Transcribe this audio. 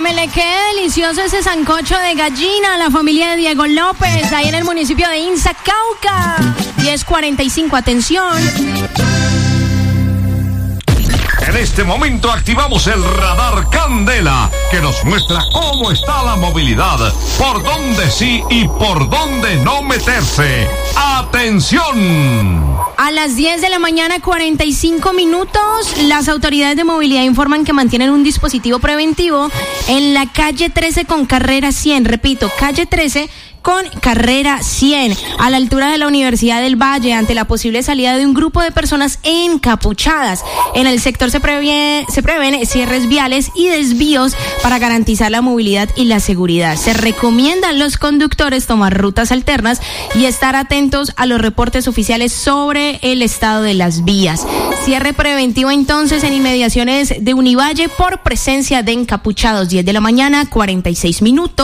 Déjemele qué delicioso ese sancocho de gallina, la familia de Diego López, ahí en el municipio de Insa, Cauca. 10:45, atención. En este momento activamos el radar Candela, que nos muestra cómo está la movilidad, por dónde sí y por dónde no meterse. ¡Atención! A las 10 de la mañana, 45 minutos, las autoridades de movilidad informan que mantienen un dispositivo preventivo en la calle 13 con carrera 100. Repito, calle 13 con carrera 100, a la altura de la Universidad del Valle, ante la posible salida de un grupo de personas encapuchadas. En el sector se prevén cierres viales y desvíos para garantizar la movilidad y la seguridad. Se recomienda a los conductores tomar rutas alternas y estar atentos a los reportes oficiales sobre el estado de las vías. Cierre preventivo entonces en inmediaciones de Univalle por presencia de encapuchados. 10 de la mañana, 46 minutos.